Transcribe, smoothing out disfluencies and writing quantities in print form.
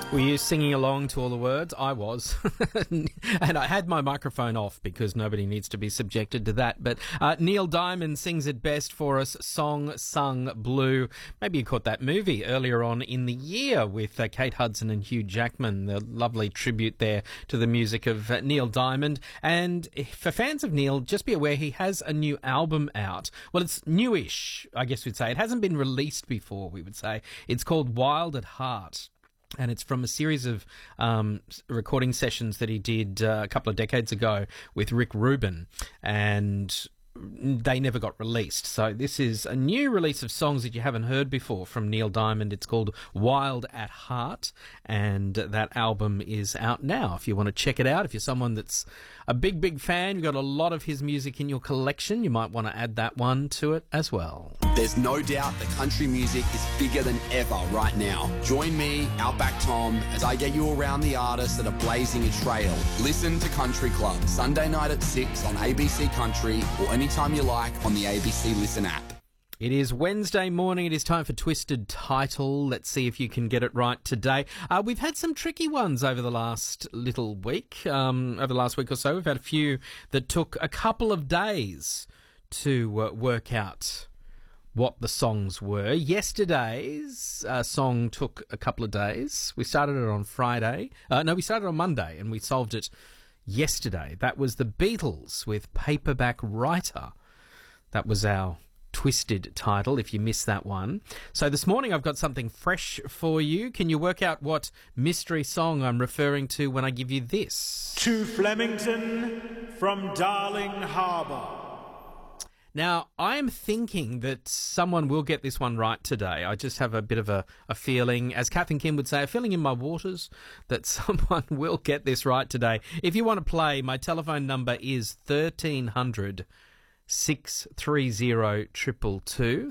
Were you singing along to all the words? I was. And I had my microphone off because nobody needs to be subjected to that. But Neil Diamond sings it best for us, Song Sung Blue. Maybe you caught that movie earlier on in the year with Kate Hudson and Hugh Jackman, the lovely tribute there to the music of Neil Diamond. And for fans of Neil, just be aware he has a new album out. Well, it's newish, I guess we'd say. It hasn't been released before, we would say. It's called Wild at Heart. And it's from a series of recording sessions that he did a couple of decades ago with Rick Rubin, and they never got released. So this is a new release of songs that you haven't heard before from Neil Diamond. It's called Wild at Heart, and that album is out now. If you want to check it out, if you're someone that's a big fan, you've got a lot of his music in your collection, you might want to add that one to it as well. There's no doubt that country music is bigger than ever right now. Join me, Outback Tom, as I get you around the artists that are blazing a trail. Listen to Country Club, Sunday night at 6 on ABC Country, or anytime you like on the ABC Listen app. It is Wednesday morning. It is time for Twisted Title. Let's see if you can get it right today. We've had some tricky ones over the last little week, over the last week or so. We've had a few that took a couple of days to work out what the songs were. Yesterday's song took a couple of days. We started it on Friday. We started on Monday and we solved it yesterday. That was the Beatles with Paperback Writer. That was our Twisted Title, if you missed that one. So this morning I've got something fresh for you. Can you work out what mystery song I'm referring to when I give you this? To Flemington from Darling Harbour. Now, I am thinking that someone will get this one right today. I just have a bit of a feeling, as Kath and Kim would say, a feeling in my waters that someone will get this right today. If you want to play, my telephone number is 1300 630 222.